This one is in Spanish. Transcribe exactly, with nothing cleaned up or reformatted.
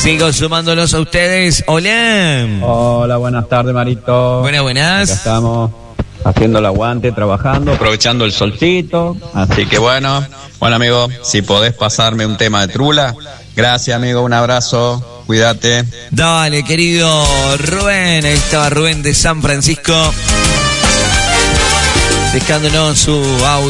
Sigo sumándolos a ustedes. Hola. Hola, buenas tardes, Marito. Buenas, buenas. Acá estamos haciendo el aguante, trabajando, aprovechando el solcito. Así que bueno, bueno amigo, si podés pasarme un tema de Trula. Gracias amigo, un abrazo, cuídate. Dale, querido Rubén. Ahí estaba Rubén de San Francisco, dejándonos su audio.